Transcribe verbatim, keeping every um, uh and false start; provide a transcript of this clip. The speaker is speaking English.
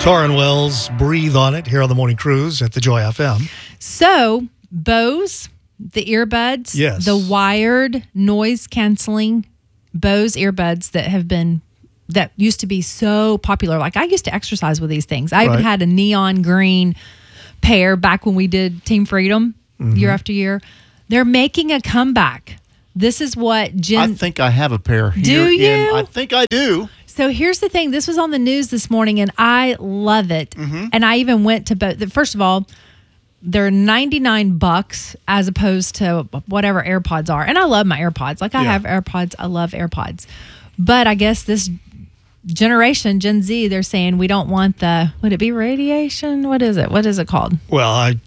Taryn Wells, Breathe on It, here on the Morning Cruise at the Joy F M. So, Bose, the earbuds, Yes. the wired noise canceling Bose earbuds that have been, that used to be so popular. Like, I used to exercise with these things. I even Right. had a neon green pair back when we did Team Freedom Mm-hmm. year after year. They're making a comeback. This is what Jen... I think I have a pair here. Do you? In, I think I do. So here's the thing. This was on the news this morning, and I love it. Mm-hmm. And I even went to both. First of all, they're ninety-nine bucks as opposed to whatever AirPods are. And I love my AirPods. Like, I Yeah. have AirPods. I love AirPods. But I guess this generation, Gen Z, they're saying we don't want the, would it be radiation? What is it? What is it called? Well, I